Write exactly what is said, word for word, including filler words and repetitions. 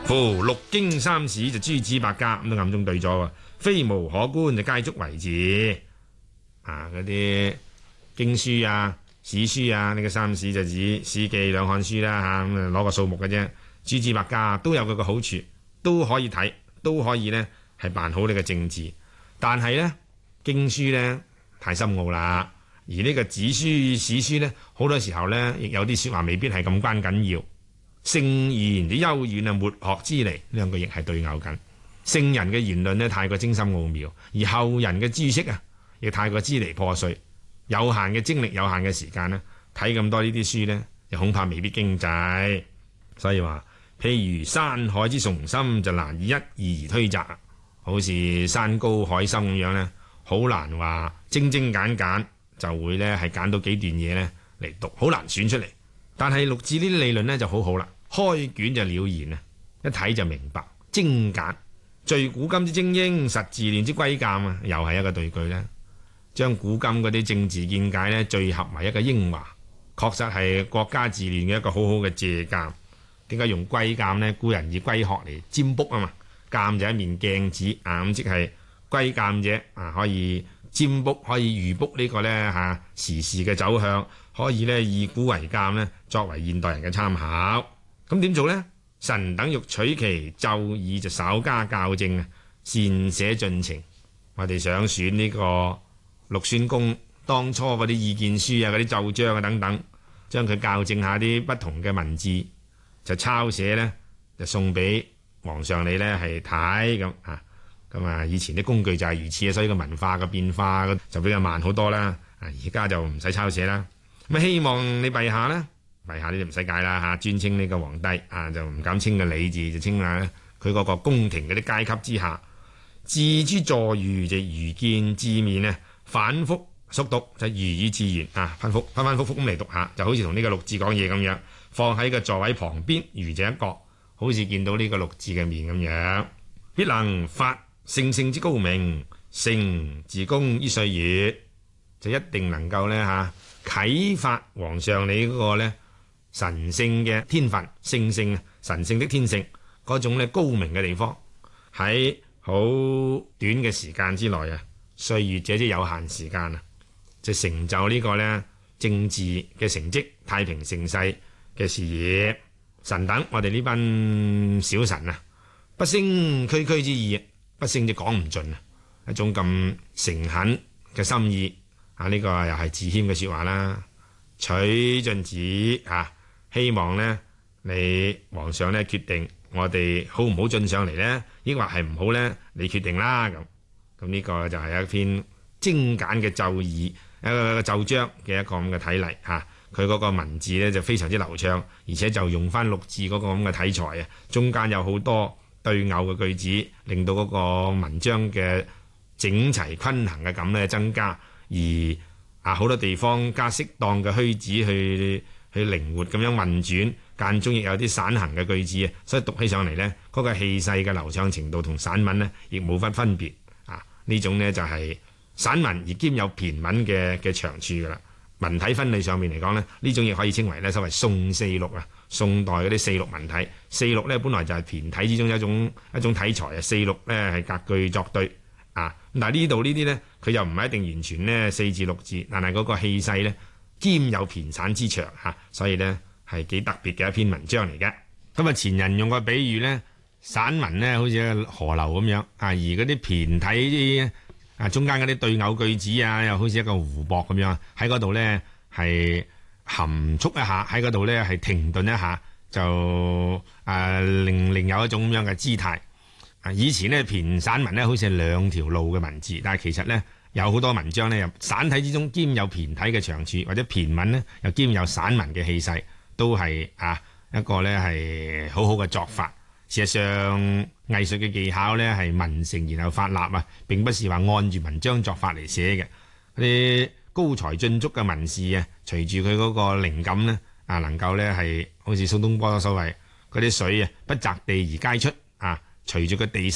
夫六經三史就諸子百家咁都暗中對咗喎，非無可觀就皆足為治。啊，嗰啲經書啊、史書啊，呢、這個三史就指史記兩漢書啦嚇，咁啊攞個數目嘅啫。諸子百家都有佢個好處，都可以睇，都可以呢係辦好呢個政治。但係呢經書呢太深奧啦，而呢個子書史書呢，好多時候呢亦有啲説話未必係咁關緊要。聖賢之幽遠啊，沒學之離，兩個亦係對拗緊。聖人嘅言論呢太過精深奧妙，而後人嘅知識啊亦太過支離破碎。有限嘅精力，有限嘅時間呢，睇咁多呢啲書呢，又恐怕未必經濟。所以話，譬如山海之崇深，就難以一二而推責。好似山高海深咁樣呢，好難話精精簡簡就會呢係揀到幾段嘢呢嚟讀，好難選出嚟。但係陸贄呢啲理論呢就好好啦，開卷就了然啊，一睇就明白，精簡。聚古今之精英，實治亂之歸鑑啊，又係一個對句呢，將古今嗰啲政治見解呢聚合埋一個英華，確實係國家治亂嘅一個好好嘅借鑑。點解用歸鑑呢？古人以龜殼嚟占卜啊嘛，鑑就一面鏡子啊，咁即係歸鑑者啊，可以占卜，可以預卜呢個呢嚇、啊、時事嘅走向。可以呢以古為鑑呢，作為現代人嘅參考。咁點做呢？臣等欲取其奏議，就稍加校正啊，善寫進程。我哋想選呢個陸孫公當初嗰啲意見書啊、嗰啲奏章啊等等，將佢校正下啲不同嘅文字，就抄寫呢，就送俾皇上你呢係睇咁啊。咁啊，以前啲工具就係如此啊，所以個文化嘅變化就比較慢好多啦。啊，而家就唔使抄寫啦。咁希望你陛下呢，陛下你就唔使解啦嚇，尊稱呢個皇帝啊，就唔敢稱個李字，就稱下佢嗰個宮廷嗰啲階級之下，自之助御就愚見字面呢，反覆速讀就如語自圓啊，反覆反反覆覆咁嚟讀下，就好似同呢個陸贄講嘢咁樣，放喺個座位旁邊，愚者一角，好似見到呢個陸贄嘅面咁樣，必能發聖聖之高明，成自公於歲月，就一定能夠呢。嚇、啊。啟發皇上你嗰個咧神聖嘅天分，聖聖神聖的天性嗰種咧高明嘅地方，喺好短嘅時間之內啊，歲月者即有限時間啊，就成就呢個咧政治嘅成績，太平盛世嘅事業。臣等我哋呢班小臣啊，不勝區區之意，不勝就講唔盡啊，一種咁誠懇嘅心意。啊！呢、這個又係自謙嘅説話啦，取進旨啊！希望呢，你皇上呢決定我哋好唔好進上嚟呢？抑或係唔好呢？你決定啦咁。咁呢個就係一篇精簡嘅奏議，一個奏章嘅一個咁嘅體例嚇。佢、啊、嗰個文字呢就非常之流暢，而且就用翻陸贄嗰個咁嘅題材啊，中間有好多對偶嘅句子，令到嗰個文章嘅整齊均衡嘅感呢增加。而啊，好多地方加適當嘅虛指去去靈活咁樣運轉，間中亦有啲散行嘅句子啊，所以讀起上嚟呢，嗰、那個氣勢嘅流暢程度同散文呢亦冇乜分別啊！呢種呢就係、是、散文而兼有駢文嘅嘅長處噶啦。文體分類上面嚟講呢，呢種亦可以稱為呢所謂宋四錄啊，宋代嗰啲四錄文體。四錄呢本來就係駢體之中一種一種體裁啊，四錄呢係隔句作對。啊！但係呢度呢啲呢，佢又唔係一定完全呢四字六字，但係嗰個氣勢呢兼有駢散之長嚇、啊，所以呢係幾特別嘅一篇文章嚟嘅。咁啊，前人用個比喻呢，散文呢好似河流咁樣啊，而嗰啲駢體啲啊中間嗰啲對偶句子啊，又好似一個湖泊咁樣喺嗰度呢係含蓄一下，喺嗰度呢係停頓一下，就啊另另有一種咁樣嘅姿態。以前呢，駢散文呢好似係兩條路嘅文字，但係其實呢，有好多文章呢，散體之中兼有駢體嘅長處，或者駢文呢又兼有散文嘅氣勢，都係啊一個呢係好好嘅作法。事實上，藝術嘅技巧呢係文成然後發立啊，並不是話按住文章作法嚟寫嘅。嗰啲高才進足嘅文士啊，隨住佢嗰個靈感呢，啊，能夠呢係好似蘇東坡所謂嗰啲水啊，不擇地而皆出啊。隨住個地